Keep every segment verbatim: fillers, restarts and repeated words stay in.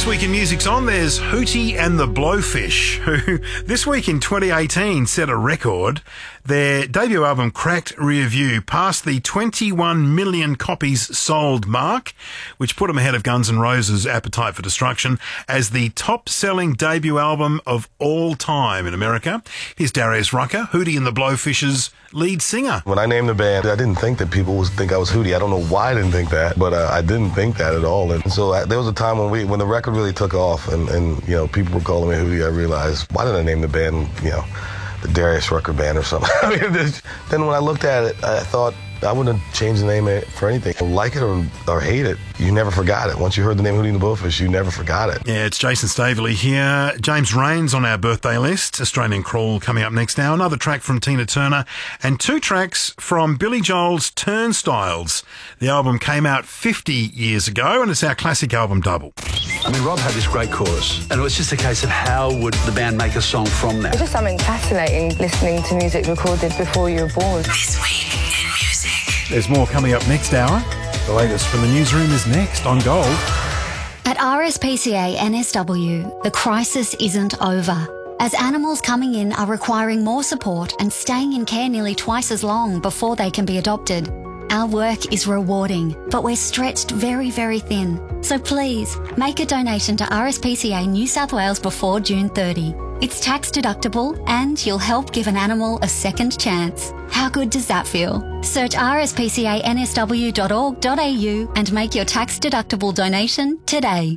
This week in music's on, there's Hootie and the Blowfish, who this week in twenty eighteen set a record. Their debut album cracked Rear View past the twenty-one million copies sold mark, which put them ahead of Guns N' Roses' Appetite for Destruction as the top-selling debut album of all time in America. Here's Darius Rucker, Hootie and the Blowfish's lead singer. When I named the band, I didn't think that people would think I was Hootie. I don't know why I didn't think that, but uh, I didn't think that at all. And so I, there was a time when we, when the record really took off, and, and you know, people were calling me Hootie. I realized, why did I name the band, you know, the Darius Rucker Band or something? I mean, then when I looked at it, I thought I wouldn't have changed the name for anything. Like it or, or hate it, you never forgot it. Once you heard the name Hootie and the Blowfish, you never forgot it. Yeah, it's Jason Staveley here. James Rain's on our birthday list. Australian Crawl coming up next now. Another track from Tina Turner and two tracks from Billy Joel's Turnstiles. The album came out fifty years ago and it's our classic album double. I mean, Rob had this great chorus, and it was just a case of how would the band make a song from that. It's just something fascinating listening to music recorded before you were born. This week in music. There's more coming up next hour. The latest from the newsroom is next on Gold. At R S P C A N S W, the crisis isn't over, as animals coming in are requiring more support and staying in care nearly twice as long before they can be adopted. Our work is rewarding, but we're stretched very, very thin. So please, make a donation to R S P C A New South Wales before June thirtieth. It's tax deductible and you'll help give an animal a second chance. How good does that feel? Search r s p c a n s w dot org dot a u and make your tax deductible donation today.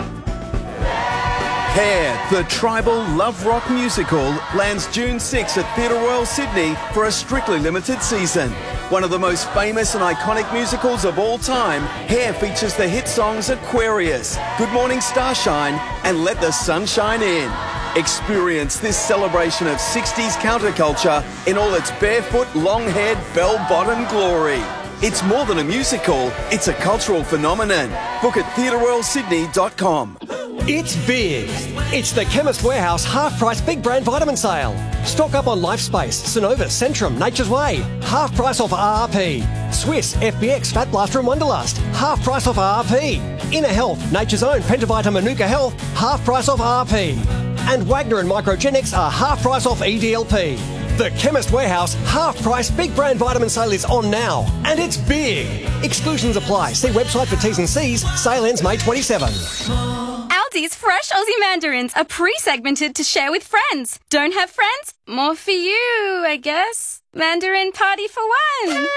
Hair, the tribal love rock musical, lands June sixth at Theatre Royal Sydney for a strictly limited season. One of the most famous and iconic musicals of all time, Hair features the hit songs Aquarius, Good Morning Starshine and Let the Sun Shine In. Experience this celebration of sixties counterculture in all its barefoot, long-haired, bell-bottom glory. It's more than a musical, it's a cultural phenomenon. Book at theatre royal sydney dot com. It's big. It's the Chemist Warehouse half-price big brand vitamin sale. Stock up on LifeSpace, Synovus, Centrum, Nature's Way. Half price off R R P. Swiss, F B X, Fat Blaster and Wonderlust. Half price off R R P. Inner Health, Nature's Own, Pentavita Manuka Health. Half price off R R P. And Wagner and Microgenics are half price off E D L P. The Chemist Warehouse half-price big brand vitamin sale is on now. And it's big. Exclusions apply. See website for T's and C's. Sale ends May twenty-seventh. Aldi's fresh Aussie mandarins are pre-segmented to share with friends. Don't have friends? More for you, I guess. Mandarin party for one.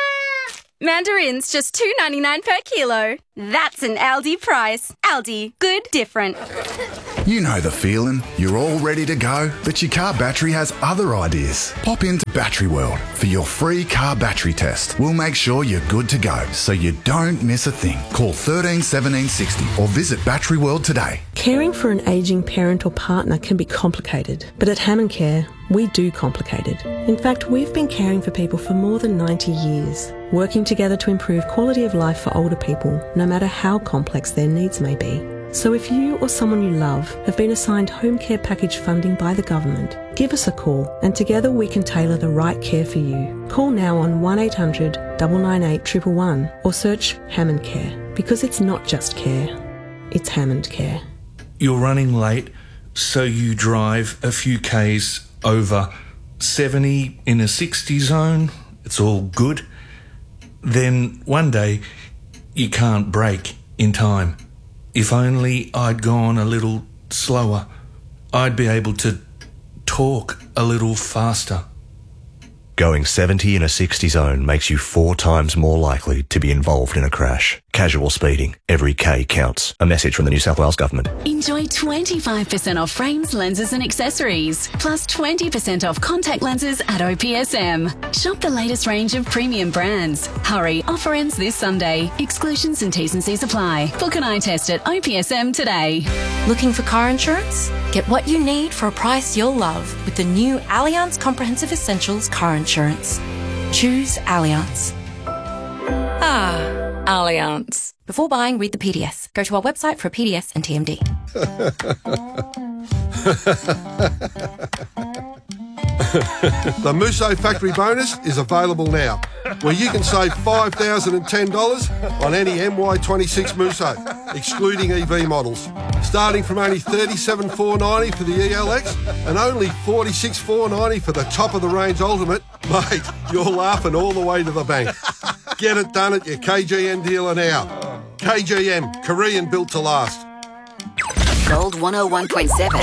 Mandarins just two dollars ninety-nine per kilo. That's an Aldi price. Aldi, good, different. You know the feeling. You're all ready to go, but your car battery has other ideas. Pop into Battery World for your free car battery test. We'll make sure you're good to go, so you don't miss a thing. Call one three one seven six zero or visit Battery World today. Caring for an ageing parent or partner can be complicated, but at Hammond Care, we do complicated. In fact, we've been caring for people for more than ninety years, working together to improve quality of life for older people, no matter how complex their needs may be. So if you or someone you love have been assigned home care package funding by the government, give us a call and together we can tailor the right care for you. Call now on one eight hundred nine nine eight one one one or search Hammond Care, because it's not just care, it's Hammond Care. You're running late, so you drive a few Ks over seventy in a sixty zone. It's all good. Then one day you can't brake in time. If only I'd gone a little slower, I'd be able to talk a little faster. Going seventy in a sixty zone makes you four times more likely to be involved in a crash. Casual speeding. Every K counts. A message from the New South Wales Government. Enjoy twenty-five percent off frames, lenses and accessories, plus twenty percent off contact lenses at O P S M. Shop the latest range of premium brands. Hurry, offer ends this Sunday. Exclusions and T's and C's apply. Book an eye test at O P S M today. Looking for car insurance? Get what you need for a price you'll love with the new Allianz Comprehensive Essentials Car Insurance. Choose Allianz. Ah, Allianz. Before buying, read the P D S. Go to our website for a P D S and T M D. The Musso Factory Bonus is available now, where you can save five thousand ten dollars on any M Y twenty-six Musso. excluding E V models. Starting from only thirty-seven thousand four hundred ninety dollars for the E L X and only forty-six thousand four hundred ninety dollars for the top-of-the-range Ultimate, mate, you're laughing all the way to the bank. Get it done at your K G M dealer now. K G M, Korean built to last. Gold one oh one point seven.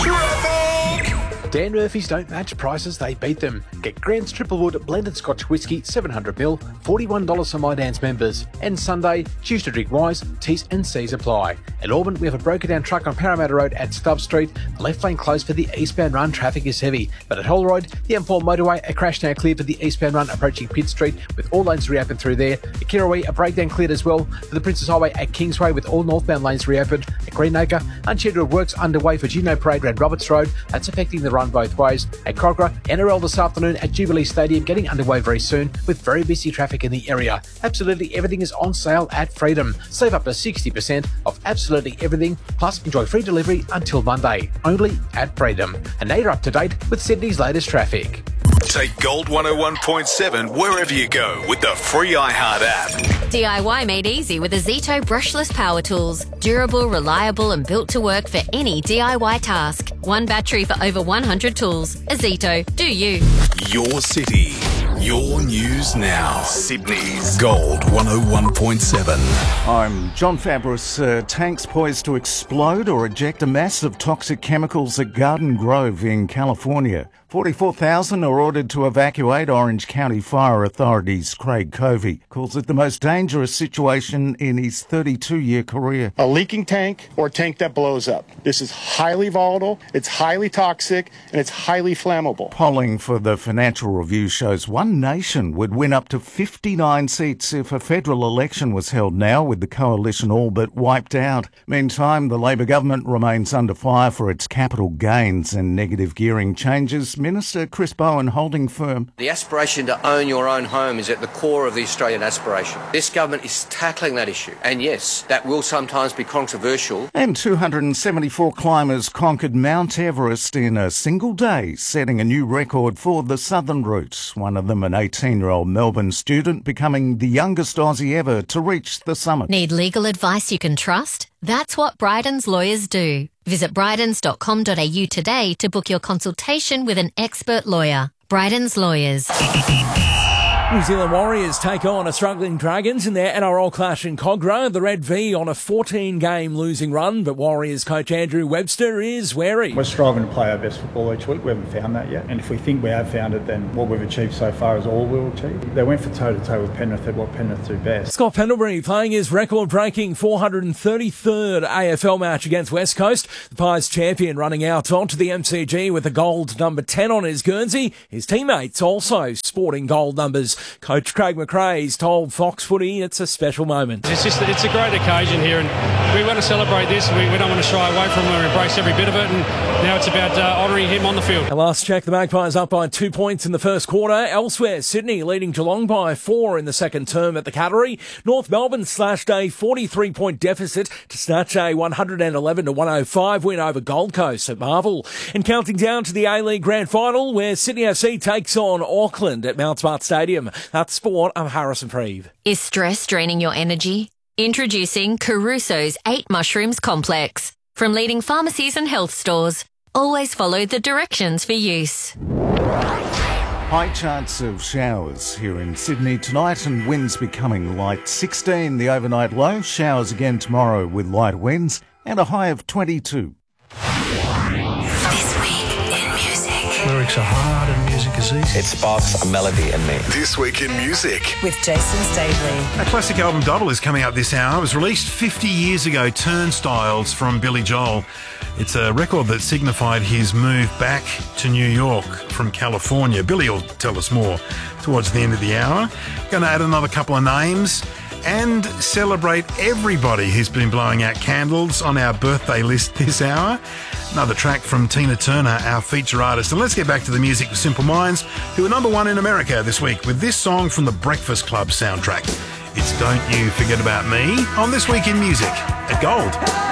Dan Murphy's don't match prices, they beat them. Get Grant's Triplewood Blended Scotch Whisky seven hundred milliliters, forty-one dollars for My Dan's members. And Sunday, choose to drink wise, T's and C's apply. At Auburn, we have a broken down truck on Parramatta Road at Stubb Street. The left lane closed for the eastbound run, traffic is heavy. But at Holroyd, the M four motorway, a crash now cleared for the eastbound run approaching Pitt Street with all lanes reopened through there. At Kirrawee, a breakdown cleared as well for the Princess Highway at Kingsway with all northbound lanes reopened. At Greenacre, unscheduled works underway for Juno Parade around Roberts Road. That's affecting the run both ways. At Cogra, N R L this afternoon at Jubilee Stadium getting underway very soon with very busy traffic in the area. Absolutely everything is on sale at Freedom. Save up to sixty percent off absolutely everything, plus enjoy free delivery until Monday, only at Freedom. And now you're up to date with Sydney's latest traffic. Take Gold one oh one point seven wherever you go with the free iHeart app. D I Y made easy with Azito brushless power tools. Durable, reliable and built to work for any D I Y task. One battery for over one hundred tools. Azito, do you. Your city, your news now. Sydney's Gold one oh one point seven. I'm John Fabris. Uh, tanks poised to explode or eject a mass of toxic chemicals at Garden Grove in California. forty-four thousand are ordered to evacuate. Orange County Fire Authority's Craig Covey calls it the most dangerous situation in his thirty-two-year career. A leaking tank or a tank that blows up. This is highly volatile, it's highly toxic, and it's highly flammable. Polling for the Financial Review shows one nation would win up to fifty-nine seats if a federal election was held now, with the coalition all but wiped out. Meantime, the Labor government remains under fire for its capital gains and negative gearing changes. Minister Chris Bowen holding firm. The aspiration to own your own home is at the core of the Australian aspiration. This government is tackling that issue. And yes, that will sometimes be controversial. And two hundred seventy-four climbers conquered Mount Everest in a single day, setting a new record for the Southern Route. One of them, an eighteen-year-old Melbourne student, becoming the youngest Aussie ever to reach the summit. Need legal advice you can trust? That's what Bryden's lawyers do. Visit brydens dot com dot a u today to book your consultation with an expert lawyer. Bryden's Lawyers. New Zealand Warriors take on a struggling Dragons in their N R L clash in Cogra. The Red V on a fourteen-game losing run, but Warriors coach Andrew Webster is wary. We're striving to play our best football each week. We haven't found that yet. And if we think we have found it, then what we've achieved so far is all we'll achieve. They went for toe-to-toe with Penrith at what Penrith do best. Scott Pendlebury playing his record-breaking four hundred thirty-third A F L match against West Coast. The Pies champion running out onto the M C G with a gold number ten on his Guernsey. His teammates also sporting gold numbers. Coach Craig McRae's told Fox Footy it's a special moment. It's just it's a great occasion here, and we want to celebrate this. We, we don't want to shy away from it. We embrace every bit of it, and now it's about uh, honouring him on the field. At last check, the Magpies up by two points in the first quarter. Elsewhere, Sydney leading Geelong by four in the second term at the Cattery. North Melbourne slashed a forty-three point deficit to snatch a one hundred eleven to one oh five win over Gold Coast at Marvel. And counting down to the A-League Grand Final, where Sydney F C takes on Auckland at Mount Smart Stadium. That's sport. I'm Harrison Preeve. Is stress draining your energy? Introducing Caruso's eight Mushrooms Complex. From leading pharmacies and health stores, always follow the directions for use. High chance of showers here in Sydney tonight and winds becoming light. sixteen the overnight low. Showers again tomorrow with light winds and a high of twenty-two. This week in music. Lyrics are hard and music is easy. It sparks a melody in me. This week in music. With Jason Stavely. A classic album double is coming up this hour. It was released fifty years ago, Turnstiles from Billy Joel. It's a record that signified his move back to New York from California. Billy will tell us more towards the end of the hour. Going to add another couple of names and celebrate everybody who's been blowing out candles on our birthday list this hour. Another track from Tina Turner, our feature artist. And let's get back to the music with Simple Minds, who are number one in America this week with this song from the Breakfast Club soundtrack. It's Don't You Forget About Me on This Week in Music at Gold.